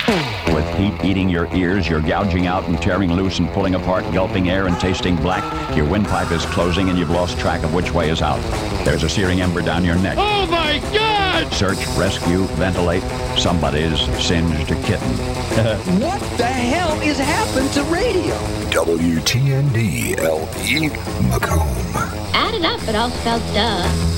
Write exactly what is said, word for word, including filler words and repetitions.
With heat eating your ears, you're gouging out and tearing loose and pulling apart, gulping air and tasting black. Your windpipe is closing and you've lost track of which way is out. There's a searing ember down your neck. Oh my God! Search, rescue, ventilate. Somebody's singed a kitten. What the hell is happened to radio? W T N D L P Macomb. Add it up, it all spells duh.